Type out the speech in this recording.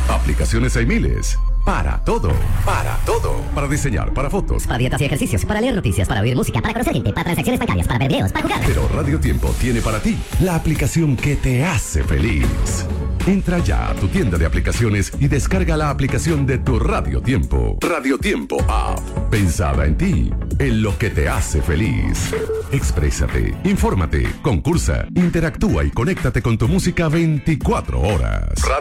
Aplicaciones hay miles. Para todo. Para todo. Para diseñar, para fotos. Para dietas y ejercicios, para leer noticias, para oír música, para conocer gente, para transacciones bancarias, para ver videos, para jugar. Pero Radio Tiempo tiene para ti la aplicación que te hace feliz. Entra ya a tu tienda de aplicaciones y descarga la aplicación de tu Radio Tiempo. Radio Tiempo App. Pensada en ti, en lo que te hace feliz. Exprésate, infórmate, concursa, interactúa y conéctate con tu música 24 horas.